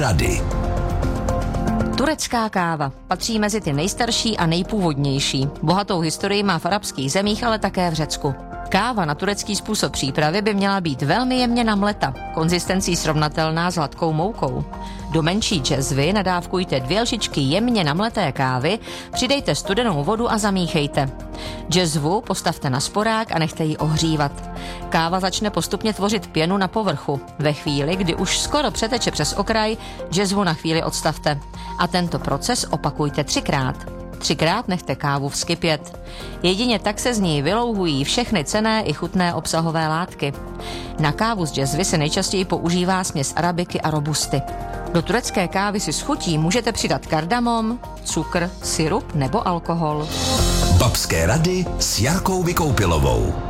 rady. Turecká káva patří mezi ty nejstarší a nejpůvodnější. Bohatou historii má v arabských zemích, ale také v Řecku. Káva na turecký způsob přípravy by měla být velmi jemně namleta, konzistencí srovnatelná s hladkou moukou. Do menší džezvy nadávkujte 2 lžičky jemně namleté kávy, přidejte studenou vodu a zamíchejte. Džezvu postavte na sporák a nechte ji ohřívat. Káva začne postupně tvořit pěnu na povrchu. Ve chvíli, kdy už skoro přeteče přes okraj, džezvu na chvíli odstavte. A tento proces opakujte 3krát. 3krát nechte kávu vzkypět. Jedině tak se z ní vylouhují všechny cenné i chutné obsahové látky. Na kávu z džezvy se nejčastěji používá směs arabiky a robusty. Do turecké kávy si s chutí můžete přidat kardamom, cukr, sirup nebo alkohol. Babské rady s Jarkou Vykoupilovou.